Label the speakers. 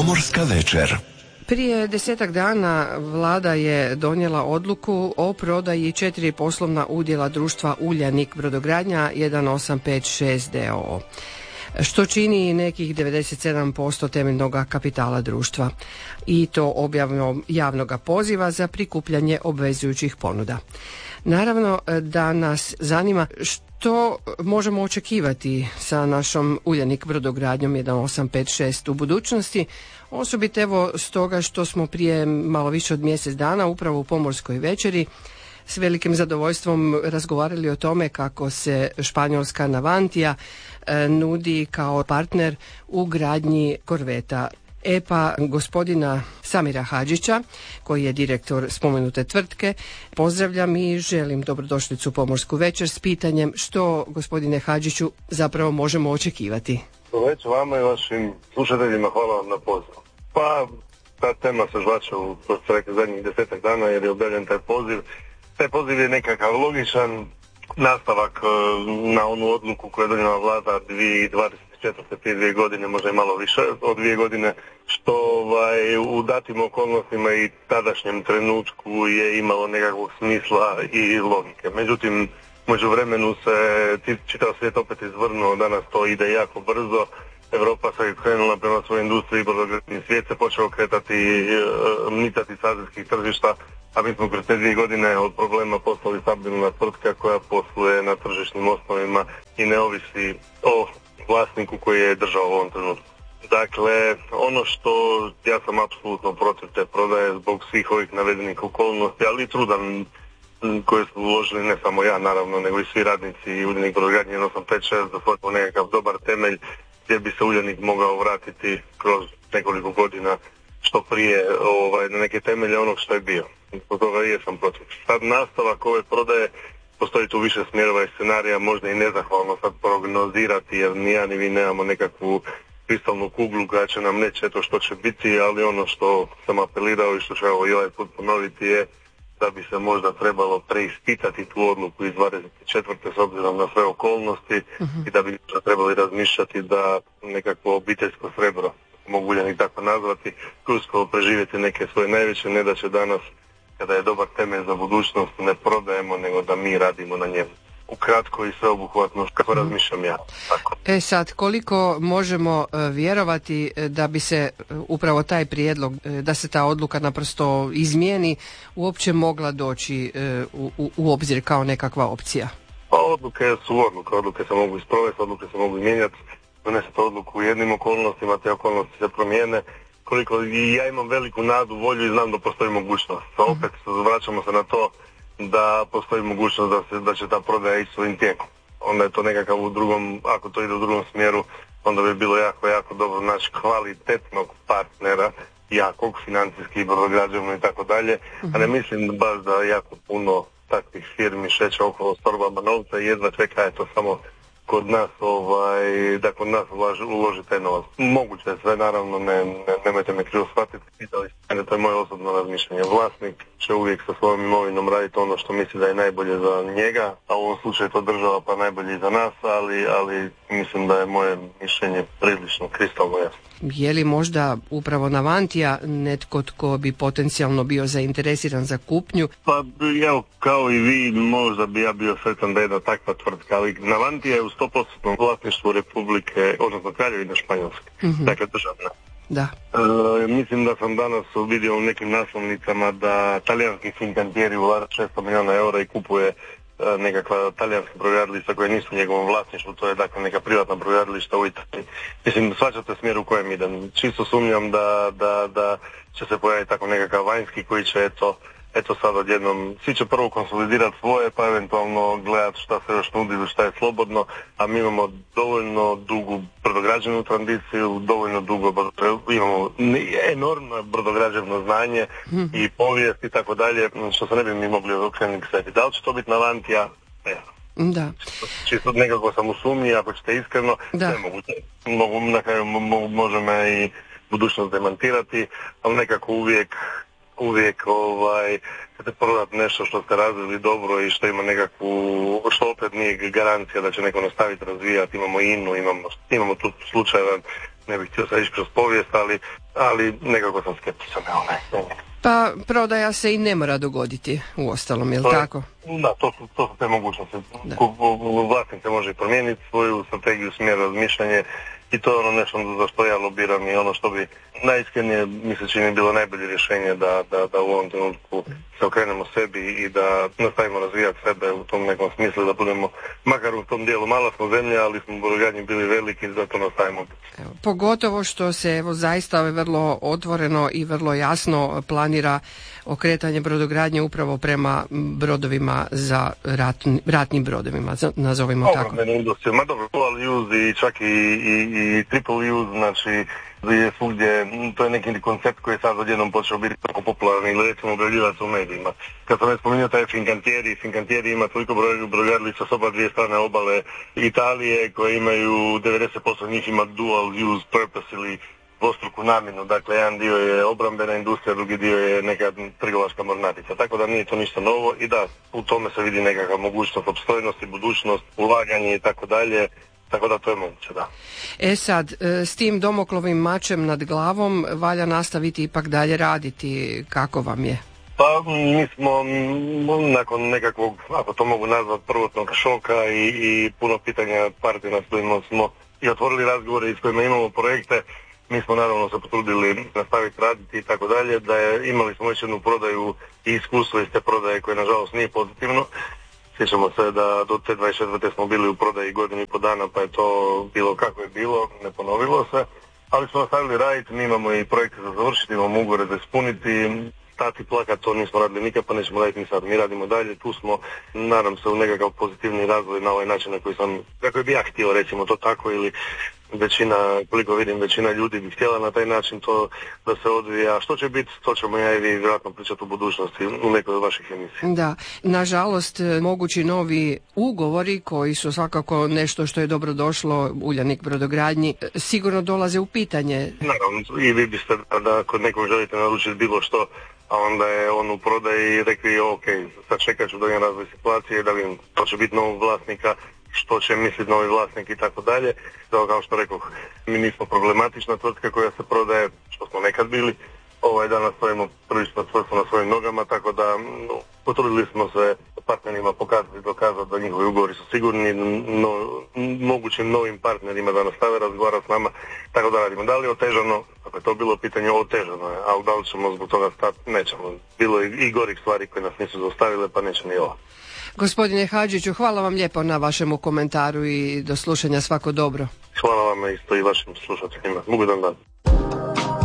Speaker 1: Pomorska večer.
Speaker 2: Prije 10 dana vlada je donijela odluku o prodaji 4 poslovna udjela društva Uljanik brodogradnja 1856 d.o.o. što čini nekih 97% temeljnog kapitala društva i to objavom javnog poziva za prikupljanje obvezujućih ponuda. Naravno da nas zanima što možemo očekivati sa našom Uljanik brodogradnjom 1856 u budućnosti, osobito evo stoga što smo prije malo više od mjesec dana upravo u Pomorskoj večeri s velikim zadovoljstvom razgovarali o tome kako se španjolska Navantia nudi kao partner u gradnji korveta. Pa gospodina Samira Hadžića, koji je direktor spomenute tvrtke, pozdravljam i želim dobrodošlicu u Pomorsku večer s pitanjem što, gospodine Hadžiću, zapravo možemo očekivati.
Speaker 3: Već vama i vašim slušateljima hvala vam na pozivu. Pa, ta tema se žvača u zadnjih 10 dana jer je objavljen taj poziv. Taj poziv je nekakav logičan nastavak na onu odluku koju je donijela vlada 2024. prije 2 godine, možda i malo više od 2 godine, što u datim okolnostima i tadašnjem trenutku je imalo nekakvog smisla i logike. Međutim, među vremenu se čitav svijet opet izvrnuo, danas to ide jako brzo. Europa se krenula prema svojoj industriji, brodogradnji svijet se počeo kretati, micati s azijskih tržišta, a mi smo kroz te 2 godine od problema postali stabilna tvrtka koja posluje na tržišnim osnovima i ne ovisi o vlasniku koji je držao u ovom trenutku. Dakle, ono što ja sam apsolutno protiv te prodaje zbog svih ovih navedenih okolnosti, ali i trudan koje su uložili ne samo ja naravno, nego i svi radnici Uljanik brodogradnje 1856 da stvorimo nekakav dobar temelj gdje bi se Uljanik mogao vratiti kroz nekoliko godina što prije na neke temelje onog što je bio. Zbog toga i jesam protiv. Sad nastavak ove prodaje, postoji tu više smjerova i scenarija, možda i nezahvalno sad prognozirati jer ni ja ni vi nemamo nekakvu kristalnu kuglu koja će nam reći to što će biti, ali ono što sam apelirao i što ću i ovaj put ponoviti je da bi se možda trebalo preispitati tu odluku iz 24. s obzirom na sve okolnosti i da bi trebali razmišljati da nekakvo obiteljsko srebro, mogu Uljanik tako nazvati, uspjelo preživjeti neke svoje najveće nedaće danas kada je dobar temelj za budućnost, ne prodajemo nego da mi radimo na njemu. Ukratko i sveobuhvatno kako razmišljam ja. Tako.
Speaker 2: Sad, koliko možemo vjerovati da bi se upravo taj prijedlog, da se ta odluka naprosto izmijeni, uopće mogla doći u obzir kao nekakva opcija?
Speaker 3: Pa odluke su odluke se mogu isprovesti, odluke se mogu mijenjati, donesete odluku u jednim okolnostima, te okolnosti se promijene. Koliko i ja imam veliku nadu, volju i znam da postoji mogućnost. Opet vraćamo se na to da postoji mogućnost da će ta prodaja ići svojim tijekom. Onda je to nekakav u drugom, ako to ide u drugom smjeru, onda bi bilo jako dobro naći kvalitetnog partnera, jakog, financijski, brodograđevno i tako dalje, a ne mislim baš da jako puno takvih firmi šeće okolo s torbama novca i jedva čeka je to samo kod nas, da kod nas uloži taj novac. Moguće je sve, naravno, nemojte me krivo shvatiti, pitali ste, to je moje osobno razmišljanje. Vlasnik će uvijek sa svojom imovinom raditi ono što misli da je najbolje za njega, a u ovom slučaju to država pa najbolje i za nas, ali mislim da je moje mišljenje prilično kristalno jasno.
Speaker 2: Je li možda upravo Navantia netko tko bi potencijalno bio zainteresiran za kupnju? Pa
Speaker 3: evo, kao i vi, možda bi ja bio sretan da je jedna takva tvrtka, ali Navantia je u 100% vlasništvu Republike, odnosno Kraljevine Španjolske, dakle državna.
Speaker 2: Da.
Speaker 3: Mislim da sam danas vidio u nekim naslovnicama da talijanski Fincantieri ulaže 600 milijuna eura i kupuje nekakva talijanska brodogradilišta koje nisu u njegovom vlasništvu, to je dakle neka privatna brodogradilišta u Italiji. Mislim, shvaćate smjer u kojem idem. Čisto sumnjam da će se pojaviti tako nekakav vanjski koji će eto sad odjednom, svi će prvo konsolidirati svoje, pa eventualno gledati šta se još nudi, šta je slobodno, a mi imamo dovoljno dugu brodograđevnu tradiciju, dovoljno dugo imamo enormno brodograđevno znanje i povijest i tako dalje, što se ne bi mi mogli okrenuti k sebi. Da li će to biti Navantia? Ne.
Speaker 2: Da.
Speaker 3: Čisto nekako sam u sumnji, ako ćete iskreno, ne moguće. Na kraju može me i budućnost demantirati, ali nekako uvijek ćete prodati nešto što ste razvili dobro i što ima nekakvu, što opet nije garancija da će neko nastaviti razvijati. Imamo INA-u, imamo tu slučajeva ne bih htio sad ići kroz povijest, ali nekako sam skeptičan.
Speaker 2: Pa prodaja se i ne mora dogoditi u ostalom, jel tako?
Speaker 3: Da, to su te mogućnosti. Vlasnik se može promijeniti svoju strategiju, smjer, razmišljanje i to je ono nešto za što ja lobiram i ono što bi najiskrenije mi se čini bilo najbolje rješenje da u ovom trenutku se okrenemo sebi i da nastavimo razvijati sebe u tom nekom smislu, da budemo makar u tom dijelu, mala smo zemlja, ali smo u brodogradnji bili veliki i zato nastavimo.
Speaker 2: Pogotovo što se evo zaista vrlo otvoreno i vrlo jasno planira okretanje brodogradnje upravo prema brodovima za ratnim brodovima, nazovimo tako.
Speaker 3: Ma dobro, dual use i čak i triple use, znači je svugdje, to je neki koncept koji je sad odjednom počeo biti tako popularni ili recimo objavljivac u medijima. Kad sam ne spominjao taj Fincantieri ima toliko brodogradilišta s oba dvije strane obale Italije koje imaju 90% njih ima dual use purpose ili dvostruku namjenu, dakle jedan dio je obrambena industrija, drugi dio je neka trgovačka mornarica, tako da nije to ništa novo i da u tome se vidi nekakva mogućnost opstojnosti, budućnost, ulaganje i tako dalje. Tako da to je moguće, da.
Speaker 2: Sad, s tim Domoklovim mačem nad glavom valja nastaviti ipak dalje raditi. Kako vam je?
Speaker 3: Pa mi smo nakon nekakvog, ako to mogu nazvati, prvotnog šoka i puno pitanja partnera s kojima smo i otvorili razgovore i s kojima imamo projekte, mi smo naravno se potrudili nastaviti raditi i tako dalje, imali smo već jednu prodaju i iskustvo iz te prodaje koje nažalost nije pozitivno. Sjećamo se da do te 24. smo bili u prodaji godinu i po dana, pa je to bilo kako je bilo, ne ponovilo se, ali smo nastavili raditi, mi imamo i projekte za završiti, imamo ugovore za ispuniti, stati plakat, to nismo radili nikad, pa nećemo raditi ni sad, mi radimo dalje, tu smo, nadam se, u nekakav pozitivni razvoj na ovaj način na koji sam, kako bi ja htio, recimo to tako, ili većina, koliko vidim, većina ljudi bi htjela na taj način to da se odvija. Što će biti, to ćemo ja i vi vjerojatno pričati u budućnosti u nekoj od vaših emisija.
Speaker 2: Da, nažalost, mogući novi ugovori koji su svakako nešto što je dobro došlo Uljanik brodogradnji, sigurno dolaze u pitanje.
Speaker 3: Naravno, i vi biste da kod nekog želite naručiti bilo što, a onda je on u prodaji i rekli ok, sad čekat ću do razvoj situacije, da vidim, to će biti novog vlasnika, što će misliti novi vlasnik i tako dalje. Kao što rekoh, mi nismo problematična tvrtka koja se prodaje, što smo nekad bili. Danas stojimo prilično čvrsto na svojim nogama, tako da potrudili smo se partnerima pokazati i dokazati da njihovi ugovori su sigurni, mogućim novim partnerima da nastave razgovarati s nama, tako da radimo. Da li je otežano? Ako je to bilo pitanje, otežano je, ali da li ćemo zbog toga stati? Nećemo. Bilo je i gorih stvari koje nas nisu zaustavile, pa nećemo i ovo.
Speaker 2: Gospodine Hadžiću, hvala vam lijepo na vašemu komentaru i do slušanja, svako dobro.
Speaker 3: Hvala vam isto i vašim slušateljima. Ugodan dan.